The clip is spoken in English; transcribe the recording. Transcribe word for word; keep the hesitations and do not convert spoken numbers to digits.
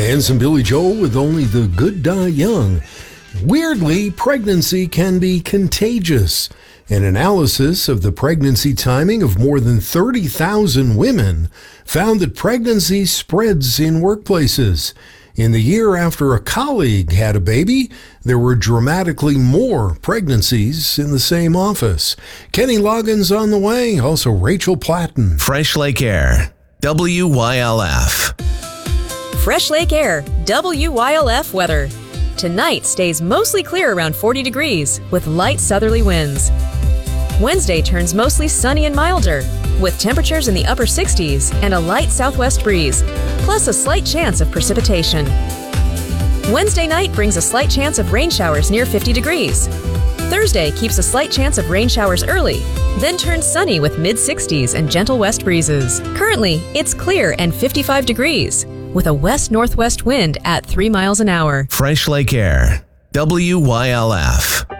Handsome Billy Joel with Only the Good Die Young. Weirdly, pregnancy can be contagious. An analysis of the pregnancy timing of more than thirty thousand women found that pregnancy spreads in workplaces. In the year after a colleague had a baby, there were dramatically more pregnancies in the same office. Kenny Loggins on the way, also Rachel Platten. Fresh Lake Air, W Y L F. Fresh Lake Air, W Y L F weather. Tonight stays mostly clear around forty degrees with light southerly winds. Wednesday turns mostly sunny and milder with temperatures in the upper sixties and a light southwest breeze, plus a slight chance of precipitation. Wednesday night brings a slight chance of rain showers near fifty degrees. Thursday keeps a slight chance of rain showers early, then turns sunny with mid sixties and gentle west breezes. Currently, it's clear and fifty-five degrees with a west-northwest wind at three miles an hour. Fresh Lake Air, W Y L F.